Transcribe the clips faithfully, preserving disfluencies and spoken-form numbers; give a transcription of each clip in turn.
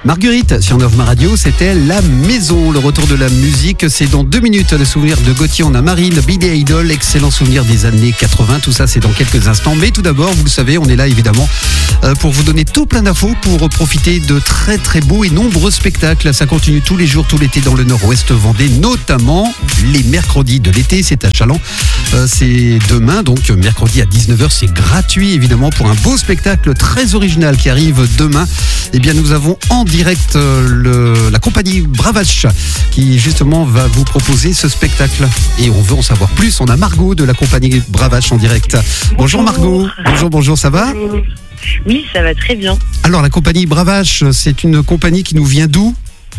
Marguerite, sur Novma Radio, c'était La Maison. Le retour de la musique, c'est dans deux minutes. Le souvenir de Gauthier, on a Marine, Billy Idol, excellent souvenir des années quatre-vingts. Tout ça, c'est dans quelques instants. Mais tout d'abord, vous le savez, on est là évidemment pour vous donner tout plein d'infos, pour profiter de très très beaux et nombreux spectacles. Ça continue tous les jours, tout l'été dans le Nord-Ouest Vendée, notamment les mercredis de l'été. C'est à Chaland. Euh, c'est demain, donc mercredi à dix-neuf heures. C'est gratuit évidemment pour un beau spectacle très original qui arrive demain. Eh bien, nous avons en direct euh, le, la compagnie Bravache qui justement va vous proposer ce spectacle. Et on veut en savoir plus. On a Margot de la compagnie Bravache en direct. Bonjour, bonjour Margot. Bonjour, bonjour, ça va ? Oui, ça va très bien. Alors, la compagnie Bravache, c'est une compagnie qui nous vient d'où ?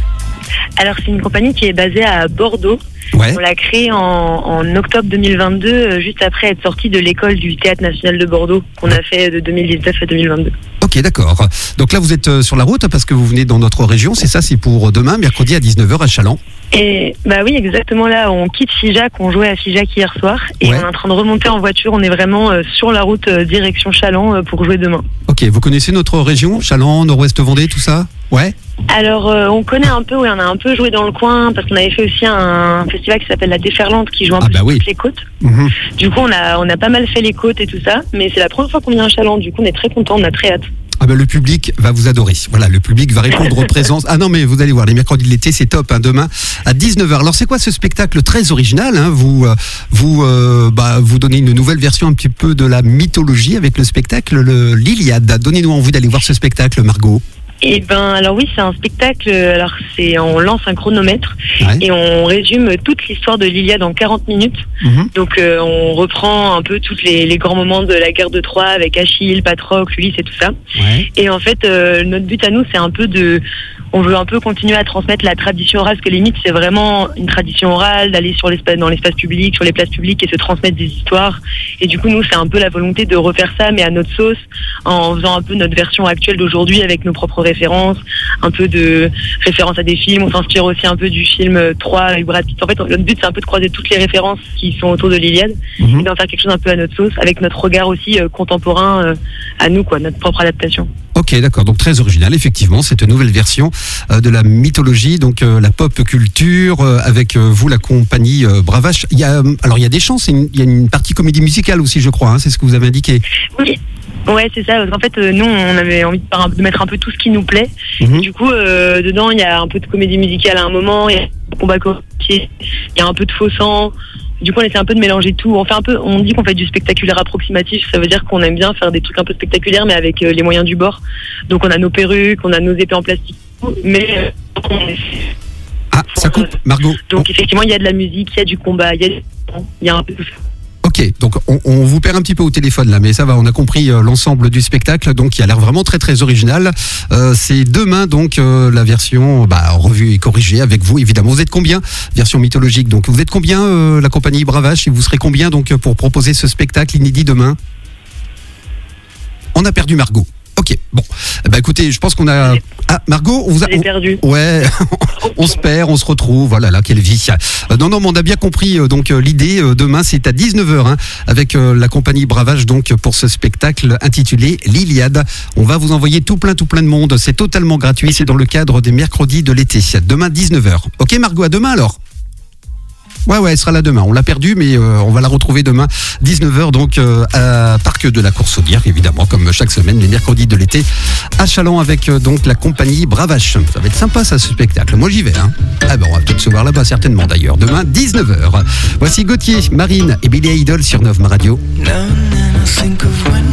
Alors, c'est une compagnie qui est basée à Bordeaux. Ouais. On l'a créée en, en octobre deux mille vingt-deux, euh, juste après être sortie de l'école du Théâtre National de Bordeaux, qu'on a fait de deux mille dix-neuf à deux mille vingt-deux. Ok, d'accord. Donc là, vous êtes sur la route parce que vous venez dans notre région, c'est ça, c'est pour demain, mercredi à dix-neuf heures à Chaland. Et bah oui, exactement, là, on quitte Figeac, on jouait à Figeac hier soir, et ouais. On est en train de remonter en voiture, on est vraiment euh, sur la route euh, direction Chaland euh, pour jouer demain. Ok, vous connaissez notre région, Chaland, Nord-Ouest Vendée, tout ça ? Ouais. Alors, euh, on connaît un peu, oui, on a un peu joué dans le coin, parce qu'on avait fait aussi un festival qui s'appelle La Déferlante, qui joue un ah peu bah sur oui. toutes les côtes. Mmh. Du coup, on a, on a pas mal fait les côtes et tout ça, mais c'est la première fois qu'on vient à Chaland, du coup, on est très contents, on a très hâte. Ah ben le public va vous adorer. Voilà, le public va répondre aux présences. Ah non, mais vous allez voir, les mercredis de l'été, c'est top, hein, demain à dix-neuf heures. Alors, c'est quoi ce spectacle très original, hein, Vous, euh, vous, euh, bah, vous donnez une nouvelle version un petit peu de la mythologie avec le spectacle le, l'Iliade. Donnez-nous envie d'aller voir ce spectacle, Margot. Eh ben, alors oui, c'est un spectacle. Alors, c'est on lance un chronomètre ouais. Et on résume toute l'histoire de l'Iliade en quarante minutes. Mmh. Donc, euh, on reprend un peu tous les, les grands moments de la guerre de Troie avec Achille, Patrocle, Ulysse et tout ça. Ouais. Et en fait, euh, notre but à nous, c'est un peu de, on veut un peu continuer à transmettre la tradition orale, parce que les mythes, c'est vraiment une tradition orale, d'aller sur l'espace, dans l'espace public, sur les places publiques et se transmettre des histoires. Et du coup, nous, c'est un peu la volonté de refaire ça, mais à notre sauce, en faisant un peu notre version actuelle d'aujourd'hui avec nos propres références, un peu de références à des films. On s'inspire aussi un peu du film Troie avec Brad Pitt. En fait, notre but, c'est un peu de croiser toutes les références qui sont autour de l'Iliade mmh. et d'en faire quelque chose un peu à notre sauce, avec notre regard aussi euh, contemporain euh, à nous, quoi, notre propre adaptation. Ok, d'accord, donc très original, effectivement, cette nouvelle version euh, de la mythologie, donc euh, la pop culture, euh, avec euh, vous, la compagnie euh, Bravache. Il y a, euh, alors, il y a des chances, il y a une partie comédie musicale aussi, je crois, hein, c'est ce que vous avez indiqué. Oui. Ouais, c'est ça. Parce qu'en fait, euh, nous, on avait envie de, de mettre un peu tout ce qui nous plaît. Mmh. Du coup, euh, dedans, il y a un peu de comédie musicale à un moment, il y a un combat courtier, il y a un peu de faux sang. Du coup, on essaie un peu de mélanger tout. On fait un peu, on dit qu'on fait du spectaculaire approximatif. Ça veut dire qu'on aime bien faire des trucs un peu spectaculaires, mais avec euh, les moyens du bord. Donc, on a nos perruques, on a nos épées en plastique, mais euh, on est... Ah, ça coupe, Margot. Donc, effectivement, il y a de la musique, il y a du combat, il y a, il y a un peu tout ça. Ok, donc on, on vous perd un petit peu au téléphone là, mais ça va, on a compris euh, l'ensemble du spectacle, donc il a l'air vraiment très très original. Euh, c'est demain donc euh, la version bah, revue et corrigée avec vous évidemment. Vous êtes combien ? Version mythologique, donc vous êtes combien euh, la compagnie Bravache, et vous serez combien donc pour proposer ce spectacle inédit demain ? On a perdu Margot. Ok, bon. Bah écoutez, je pense qu'on a... Ah, Margot, on vous a... On... perdu. Ouais, on se perd, on se retrouve, voilà, là, quelle vie. Euh, non, non, mais on a bien compris, euh, donc, euh, l'idée, euh, demain, c'est à dix-neuf heures, hein, avec euh, la compagnie Bravache, donc, pour ce spectacle intitulé l'Iliade. On va vous envoyer tout plein, tout plein de monde. C'est totalement gratuit, c'est dans le cadre des mercredis de l'été. Demain, dix-neuf heures. Ok, Margot, à demain, alors ? Ouais, ouais, elle sera là demain. On l'a perdue, mais euh, on va la retrouver demain, dix-neuf heures, donc euh, à Parc de la Course-Audière, évidemment, comme chaque semaine, les mercredis de l'été, à Chaland, avec euh, donc la compagnie Bravache. Ça va être sympa, ça, ce spectacle. Moi, j'y vais. Hein. Ah ben, on va peut-être se voir là-bas, certainement, d'ailleurs. Demain, dix-neuf heures. Voici Gauthier, Marine et Billy Idol sur Novma Radio.